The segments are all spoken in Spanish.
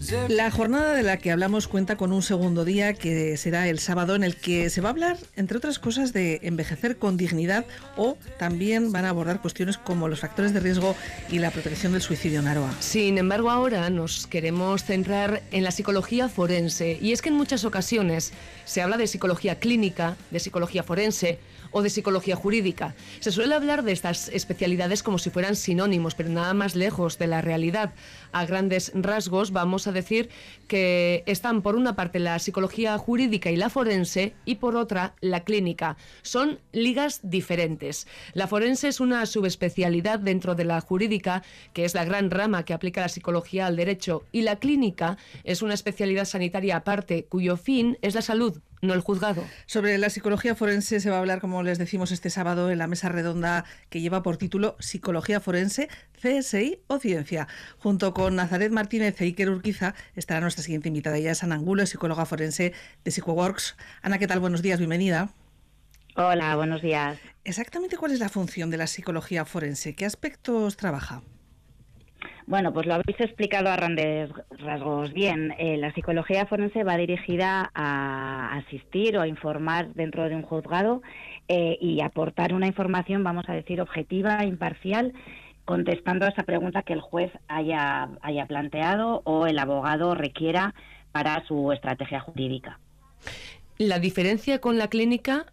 La jornada de la que hablamos cuenta con un segundo día, que será el sábado, en el que se va a hablar, entre otras cosas, de envejecer con dignidad, o también van a abordar cuestiones como los factores de riesgo y la protección del suicidio en Aroa. Sin embargo, ahora nos queremos centrar en la psicología forense, y es que en muchas ocasiones se habla de psicología clínica, de psicología forense o de psicología jurídica. Se suele hablar de estas especialidades como si fueran sinónimos, pero nada más lejos de la realidad. A grandes rasgos vamos a decir que están por una parte la psicología jurídica y la forense, y por otra la clínica. Son ligas diferentes. La forense es una subespecialidad dentro de la jurídica, que es la gran rama que aplica la psicología al derecho, y la clínica es una especialidad sanitaria aparte, cuyo fin es la salud, no el juzgado. Sobre la psicología forense se va a hablar, como les decimos, este sábado en la mesa redonda que lleva por título Psicología Forense, CSI o Ciencia. Junto con Nazaret Martínez e Iker Urquiza estará nuestra siguiente invitada. Ella es Ana Angulo, psicóloga forense de PsychoWorks. Ana, ¿qué tal? Buenos días, bienvenida. Hola, buenos días. Exactamente, ¿cuál es la función de la psicología forense? ¿Qué aspectos trabaja? Bueno, pues lo habéis explicado a grandes rasgos bien. La psicología forense va dirigida a asistir o a informar dentro de un juzgado y aportar una información, vamos a decir, objetiva, imparcial, contestando a esa pregunta que el juez haya planteado o el abogado requiera para su estrategia jurídica. La diferencia con la clínica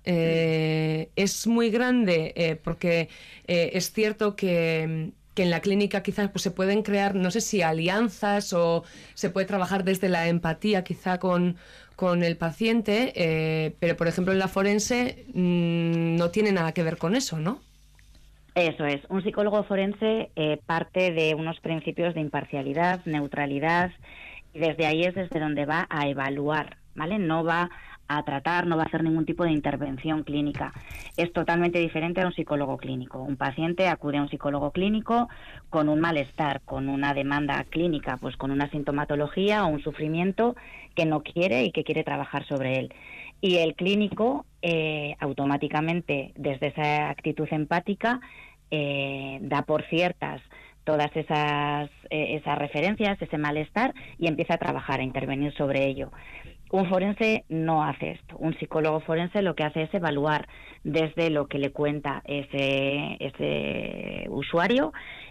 es muy grande porque es cierto que en la clínica quizás pues, se pueden crear, no sé si alianzas, o se puede trabajar desde la empatía quizá con el paciente, pero por ejemplo en la forense no tiene nada que ver con eso, ¿no? Eso es. Un psicólogo forense parte de unos principios de imparcialidad, neutralidad, y desde ahí es desde donde va a evaluar, ¿vale? No va a tratar, no va a hacer ningún tipo de intervención clínica. Es totalmente diferente a un psicólogo clínico. Un paciente acude a un psicólogo clínico con un malestar, con una demanda clínica, pues con una sintomatología o un sufrimiento que no quiere y que quiere trabajar sobre él. Y el clínico automáticamente, desde esa actitud empática, da por ciertas todas esas referencias, ese malestar, y empieza a trabajar, a intervenir sobre ello. Un forense no hace esto. Un psicólogo forense lo que hace es evaluar desde lo que le cuenta ese usuario,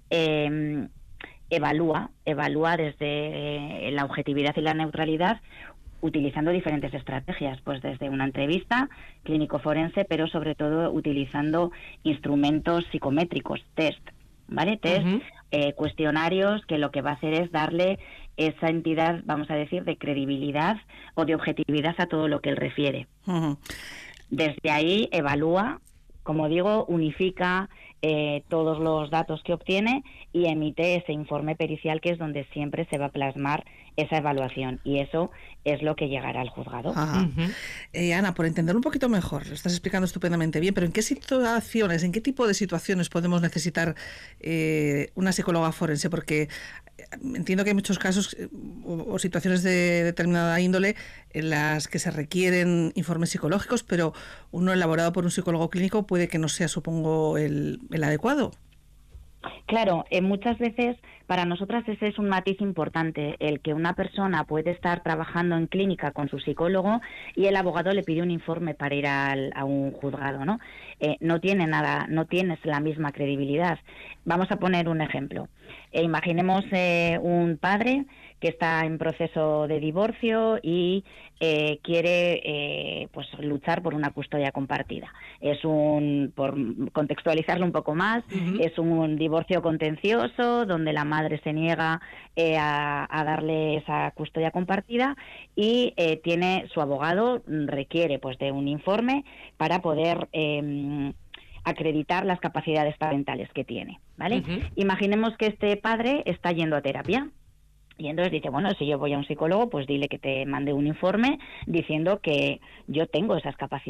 evalúa desde la objetividad y la neutralidad, utilizando diferentes estrategias, pues desde una entrevista clínico-forense, pero sobre todo utilizando instrumentos psicométricos, test, ¿vale? Test, cuestionarios que lo que va a hacer es darle esa entidad, vamos a decir, de credibilidad o de objetividad a todo lo que él refiere. Desde ahí evalúa, como digo, unifica todos los datos que obtiene y emite ese informe pericial, que es donde siempre se va a plasmar esa evaluación, y eso es lo que llegará al juzgado. Ana, por entender un poquito mejor, lo estás explicando estupendamente bien, pero ¿en qué situaciones, en qué tipo de situaciones podemos necesitar una psicóloga forense? Porque entiendo que hay muchos casos o situaciones de determinada índole en las que se requieren informes psicológicos, pero uno elaborado por un psicólogo clínico puede que no sea, supongo, el adecuado. Claro, muchas veces para nosotras ese es un matiz importante, el que una persona puede estar trabajando en clínica con su psicólogo y el abogado le pide un informe para ir a un juzgado, ¿no? No tiene nada, no tienes la misma credibilidad. Vamos a poner un ejemplo. Imaginemos un padre que está en proceso de divorcio y quiere pues luchar por una custodia compartida. Por contextualizarlo un poco más, es un divorcio contencioso donde la madre se niega a darle esa custodia compartida y tiene su abogado, requiere pues de un informe para poder acreditar las capacidades parentales que tiene, ¿vale? Imaginemos que este padre está yendo a terapia. Y entonces dice, bueno, si yo voy a un psicólogo, pues dile que te mande un informe diciendo que yo tengo esas capacidades